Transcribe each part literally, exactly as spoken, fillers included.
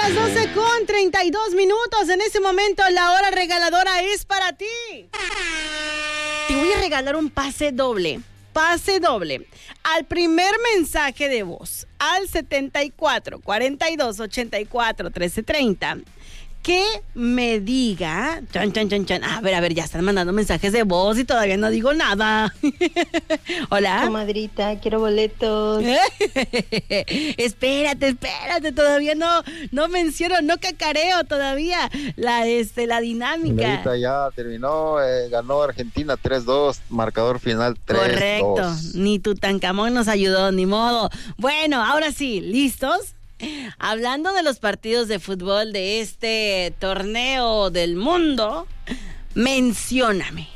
las doce con treinta y dos minutos. En este momento la hora regaladora es para ti. Te voy a regalar un pase doble. Pase doble. Al primer mensaje de voz, al setenta y cuatro, cuarenta y dos, ochenta y cuatro, trece, treinta, que me diga, chan, chan, chan, chan, a ver, a ver, ya están mandando mensajes de voz y todavía no digo nada. Hola. Comadrita, quiero boletos. espérate, espérate, todavía no, no menciono, no cacareo todavía la, este, la dinámica. Ahorita ya terminó, eh, ganó Argentina tres dos, marcador final tres dos. Correcto, ni Tutankamón nos ayudó, ni modo. Bueno, ahora sí, ¿listos? Hablando de los partidos de fútbol de este torneo del mundo, mencióname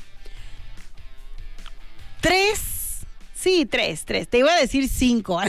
tres, sí, tres, tres, te iba a decir cinco.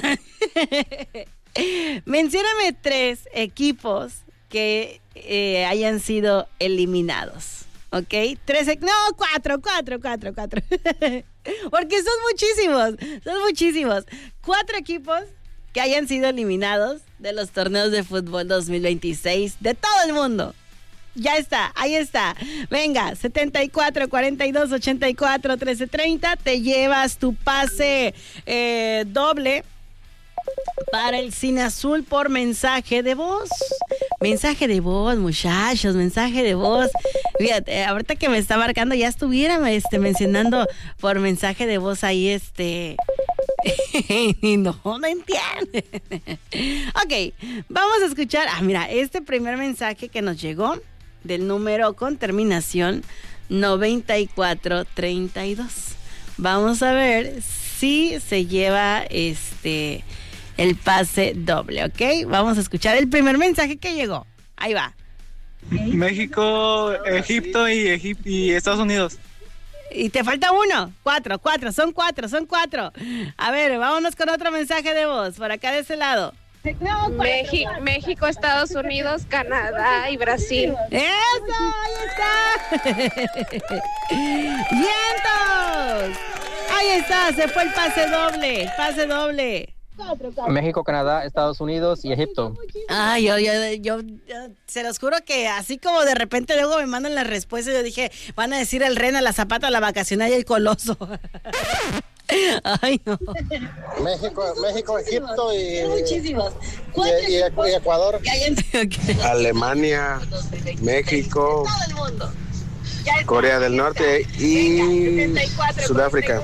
Mencióname tres equipos que eh, hayan sido eliminados, ¿ok? Tres, no, cuatro, cuatro, cuatro, cuatro, porque son muchísimos, son muchísimos, cuatro equipos que hayan sido eliminados de los torneos de fútbol dos mil veintiséis de todo el mundo. Ya está, ahí está. Venga, setenta y cuatro, cuarenta y dos, ochenta y cuatro, trece, treinta. Te llevas tu pase eh, doble para el Cine Azul por mensaje de voz. Mensaje de voz, muchachos, mensaje de voz. Fíjate, ahorita que me está marcando, ya estuviera este, mencionando por mensaje de voz ahí, este... no, no entiende. Ok, vamos a escuchar. Ah, mira, este primer mensaje que nos llegó del número con terminación noventa y cuatro treinta y dos. Vamos a ver si se lleva este el pase doble, ¿ok? Vamos a escuchar el primer mensaje que llegó. Ahí va. México, Egipto y, Egip- y Estados Unidos. Y te falta uno. Cuatro, cuatro, son cuatro, son cuatro. A ver, vámonos con otro mensaje de voz. Por acá de ese lado. México, México, Estados Unidos, Canadá y Brasil. ¡Eso! ¡Ahí está! ¡Vientos! Ahí está, se fue el pase doble. Pase doble. México, Canadá, Estados Unidos y Egipto. Ay, yo, yo, yo, yo se los juro que así como de repente luego me mandan las respuestas, yo dije, van a decir el Rena, la Zapata, la Vacacional y el Coloso. Ay, no. México, México, Egipto y, muchísimos. y, y, y Ecuador. Okay. Alemania, México, Corea del Norte y Sudáfrica.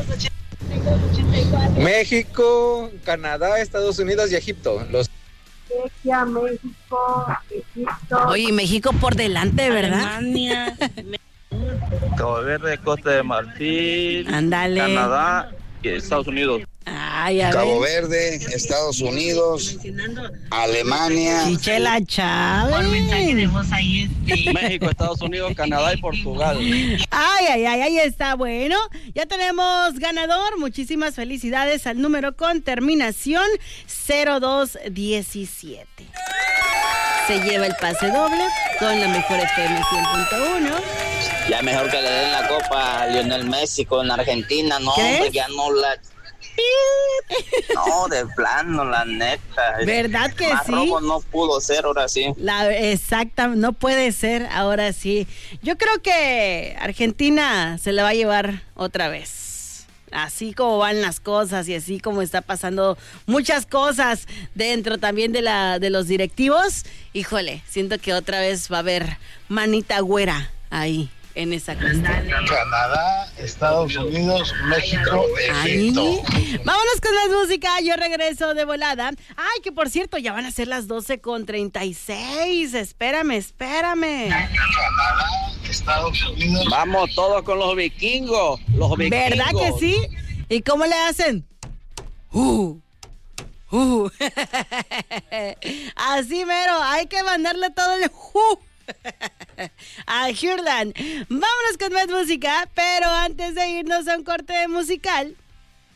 México, Canadá, Estados Unidos y Egipto. Los México, Egipto. Oye, México por delante, ¿verdad? Alemania, Cabo Verde, Costa de Marfil, Ándale. Canadá y Estados Unidos. Ay, a Cabo ver. Verde, Estados Unidos, Alemania. Chichela Chávez. Por mensaje de voz ahí es México, Estados Unidos, Canadá y Portugal. Ay, ay, ay, ahí está. Bueno, ya tenemos ganador. Muchísimas felicidades al número con terminación cero dos diecisiete. Se lleva el pase doble con la mejor F M cien punto uno. Ya mejor que le den la copa a Lionel Messi con Argentina, no, ¿Crees? hombre, ya no la... No, de plano, la neta. ¿Verdad que Más sí? robo no pudo ser, ahora sí. La exacta, no puede ser, ahora sí. Yo creo que Argentina se la va a llevar otra vez. Así como van las cosas y así como está pasando muchas cosas dentro también de la de los directivos, híjole, siento que otra vez va a haber manita güera ahí en esa cuestión. Canadá, Estados Unidos, México, Egipto. Ay, vámonos con la música, yo regreso de volada. Ay, que por cierto, ya van a ser las doce con treinta y seis. Espérame, espérame. Canadá, Estados Unidos. Vamos todos con los vikingos, los vikingos. ¿Verdad que sí? ¿Y cómo le hacen? Uh, uh. Así mero, hay que mandarle todo el uh. a Hurland. Vámonos con más música, pero antes de irnos a un corte musical,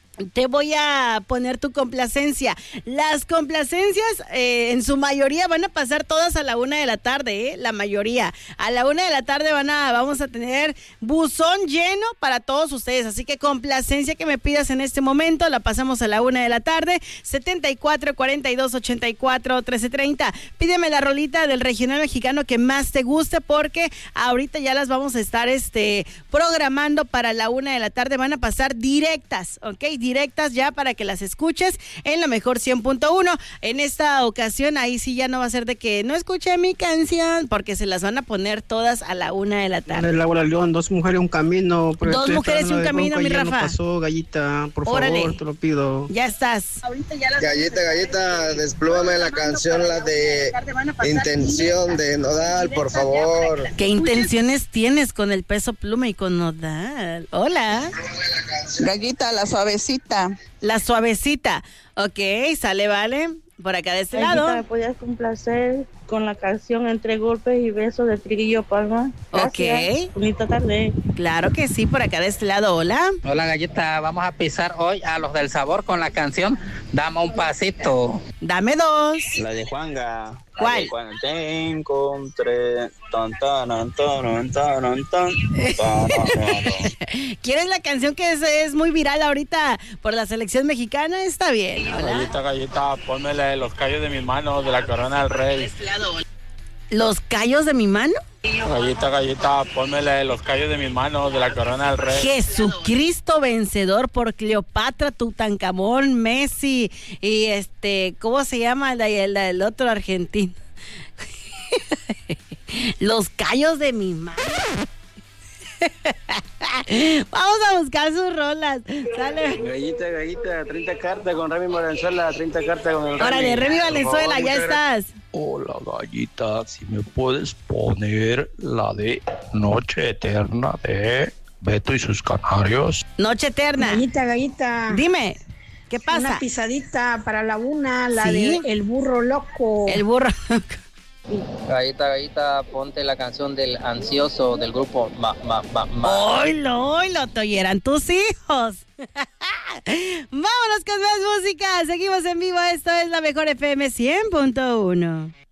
te voy a poner tu complacencia. Las complacencias eh, en su mayoría van a pasar todas a la una de la tarde, ¿eh? La mayoría. A la una de la tarde van a, vamos a tener buzón lleno para todos ustedes. Así que complacencia que me pidas en este momento, la pasamos a la una de la tarde. setenta y cuatro, cuarenta y dos, ochenta y cuatro, trece treinta. Pídeme la rolita del regional mexicano que más te guste, porque ahorita ya las vamos a estar este, programando para la una de la tarde. Van a pasar directas, ¿ok? Directas ya para que las escuches en la mejor cien punto uno. En esta ocasión ahí sí ya no va a ser de que no escuché mi canción, porque se las van a poner todas a la una de la tarde. Laura León, dos mujeres un camino. Dos mujeres y un camino, mi Rafa. Ya no pasó, Gallita, por Órale. favor, te lo pido. Ya estás. Ahorita ya las Galleta, Galleta, desplómame la canción, la de Intención de Nodal, por favor. ¿Qué intenciones tienes con el Peso Pluma y con Nodal? Hola. Gallita, la suavecita. La suavecita. Ok, sale, vale. Por acá de este Gallita, lado. ¿me podías complacer con la canción Entre Golpes y Besos de Triguillo Palma? Gracias. Ok. Bonita tarde. Claro que sí, por acá de este lado. Hola. Hola, Galleta. Vamos a pisar hoy a los del sabor con la canción Dame un pasito. Dame dos. La de Juanga. ¿Cuál? La de Cuando te encontré. Ton, ton, ton, ton, ton, ton, ton. ¿Quieres la canción que es, es muy viral ahorita por la selección mexicana? Está bien. Hola. Gallita, Gallita, pónmele los callos de mis manos de la corona del rey. ¿Los callos de mi mano? Gallita, Gallita, pónmele los callos de mis manos de la corona del rey. Jesucristo vencedor por Cleopatra, Tutankamón, Messi y este, ¿cómo se llama el, el, el otro argentino? Los callos de mi mano. Vamos a buscar sus rolas. Sale. Gallita, Gallita, treinta cartas con Remy Valenzuela, treinta cartas con el Remy. Órale, Remy Valenzuela, Por favor, ya estás. Hola, Gallita, si me puedes poner la de Noche Eterna de Beto y sus Canarios. Noche Eterna. Gallita, Gallita. Dime, ¿qué pasa? Una pisadita para la una, la ¿Sí? de El Burro Loco. El burro. Gallita, Gallita, ponte la canción del ansioso del grupo Ma, Ma, Ma, Ma. Oilo, oilo, te oyeran tus hijos. Vámonos con más música. Seguimos en vivo. Esto es la mejor F M cien punto uno.